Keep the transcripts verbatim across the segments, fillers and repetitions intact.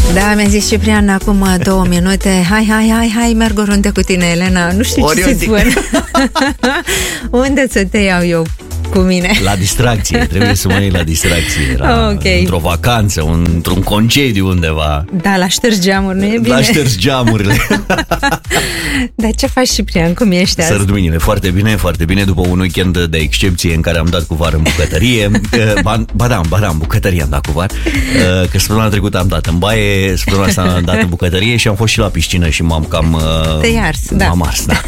Da, mi-a zis Ciprian acum două minute. Hai, hai, hai, hai, merg oriunde cu tine, Elena. Nu știu ce să spun. Unde să te iau eu cu mine? La distracție, trebuie să mă iei la distracție. La, okay. Într-o vacanță, un, într-un concediu undeva. Da, la ștergi geamuri, nu e bine? La ștergi geamurile. Dar ce faci, Ciprian? Cum ești azi? Sărut mâinile, foarte bine, foarte bine. După un weekend de excepție în care am dat cu var în bucătărie. Ba, ba da, ba da, în bucătărie am dat cu var. Că săptămâna trecută am dat în baie, săptămâna asta am dat în bucătărie și am fost și la piscină și m-am cam... Te-ai ars, da. M-am ars, da.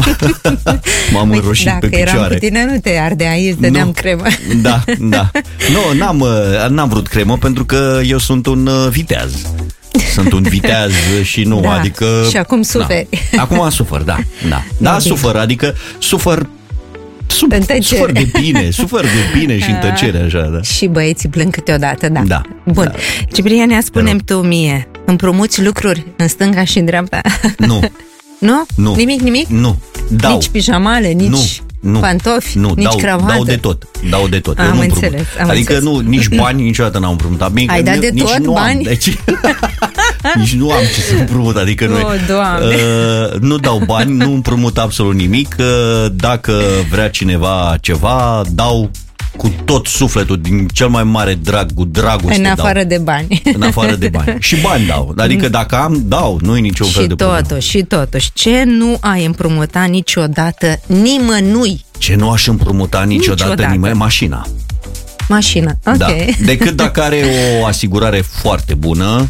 M-am Păi, înroșit pe picioare. Dacă eram cu tine, nu te ardeai, îți dădeam cremă. Da, da. Nu, n-am, n-am vrut cremă pentru că eu sunt un viteaz. Sunt un viteaz și nu, da. adică... Și acum suferi. Da. Acum sufăr, da. Da, da sufăr, adică sufăr Sub, sufăr de bine, sufăr de bine și în tăcere, așa, da. Și băieții plâng câteodată, da. Da. Bun. Da. Cipriane, spune-mi tu mie, împrumuți lucruri în stânga și în dreapta? Nu. Nu? Nu. Nimic, nimic? Nu. Dau. Nici pijamale, nici... Nu. Nu, pantofi, nu, nici dau, cravată. Dau de tot, dau de tot. Am eu nu înțeles, am Adică înțeles. nu, nici bani niciodată n-am împrumutat. Ai dat de nici tot nu bani? Am, deci, nici nu am ce să împrumut, adică nu, oh, Doamne. uh, nu dau bani, nu împrumut absolut nimic. Uh, dacă vrea cineva ceva, dau cu tot sufletul, din cel mai mare drag, cu dragoste. În afară dau. de bani. În afară de bani. Și bani dau. Adică dacă am, dau, nu e niciun și fel de problemă. totuși, și totuși, ce nu ai împrumutat niciodată nimănui? Ce nu aș împrumuta niciodată, Niciodată. nimeni? Mașina. Mașina, ok. Da. Decât dacă are o asigurare foarte bună,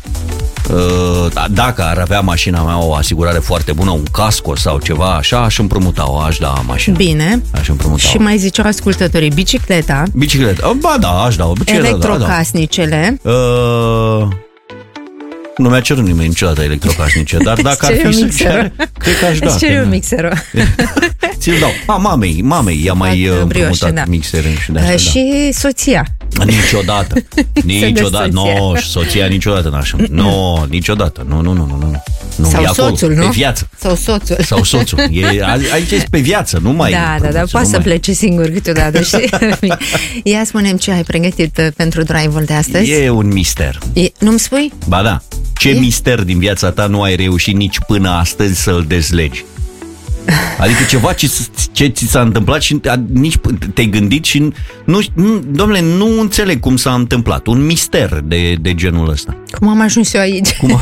dacă ar avea mașina mea o asigurare foarte bună, un casco sau ceva așa, aș împrumuta-o, aș da mașina. Bine. Aș împrumuta-o. Și mai ziceau ascultătorii, bicicleta, Bicicleta, ba da, aș da o bicicletă. electrocasnicele. Da, da. Uh, nu mi-a cerut nimeni niciodată electrocasnice, dar dacă ar fi să cer, cred că aș da. Îți ceri un mixerul. Ți-l dau. A, mamei, mamei i-a mai împrumutat da. mixere și de așa, și da. soția. Niciodată. Niciodată. Nu, no, soția niciodată n-aș. Nu, no, niciodată. Nu, nu, nu, nu, nu. Nu, sau e acolo, soțul, nu? Pe viață. Sau soțul. Sau soțul. E, aici e pe viață, nu mai Da, da, da, poate să mai... plece singur câteodată, știi? Ia spune-mi ce ai pregătit pentru drive-ul de astăzi. E un mister. E, nu-mi spui? Ba da. Ce e? Mister din viața ta nu ai reușit nici până astăzi să-l dezlegi? Adică ceva ce, ce ți s-a întâmplat și nici te-ai gândit și nu, nu, domnule, nu înțeleg cum s-a întâmplat. Un mister de, de genul ăsta. Cum am ajuns eu aici? Cum, a...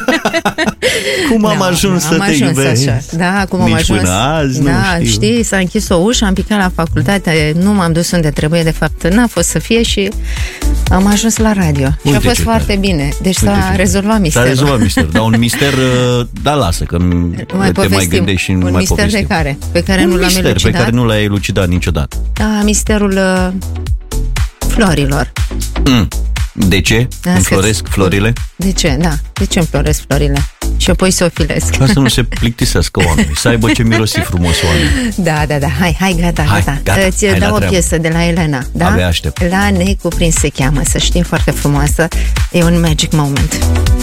cum am da, ajuns am să ajuns te iubești? Așa. Da, cum am nici ajuns. Până azi, da, nu știu. Știi, s-a închis o ușă, am picat la facultate, nu m-am dus unde trebuie, de fapt n-a fost să fie și am ajuns la radio. Uite și a fost foarte tare. Bine. Deci Uite s-a rezolvat misterul. S-a rezolvat misterul, dar un mister, da, lasă, că mai te mai gândești și un mai mister povestim. De care? Pe care un nu l-am mister elucidat? pe care nu l-ai elucidat niciodată. Da, misterul uh, florilor. Mm. De ce? Înfloresc florile? De ce? Da. De ce înfloresc florile? Și apoi să o filesc. Ca să nu se plictisească oamenii, să aibă ce mirosi frumos oamenii. Da, da, da. Hai, hai, gata, hai, gata. gata. Îți hai dau o piesă de la Elena. Da? Abia aștept. La necuprins se cheamă, să știi, foarte frumoasă. E un magic moment.